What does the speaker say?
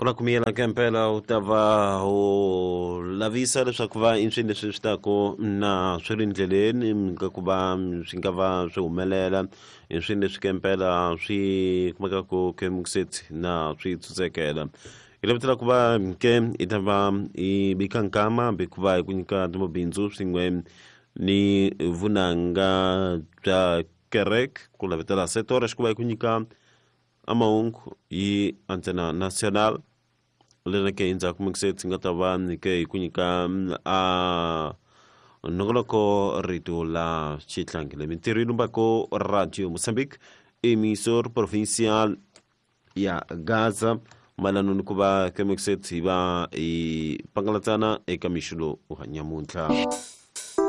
Kuna kumiyela kempela utava o lavisa leswaku va i swilo leswi swi tako na swi ri endleleni ku va swi nga va swi humelela i swilo leswi kempela swi kumeka ku kemukiseti na swi tsutsekela hi levitela ku va ke i ta va i vika nkama hikuva hi ku nyika timabindzu swin'we ni vunanga bya kereke ku lavetela setora xi ku va hi ku nyika amahungu hi antena national lena ke endzhaku mukiseti nga ta va ke hi ku nyika nongoloko rito la xitlangile mintirho yi lumbako radio Mozambique emisor provincial ya Gaza malano ni ku va ke mukiseti va i pangalatsana eka mixulo wa nyamuntlha.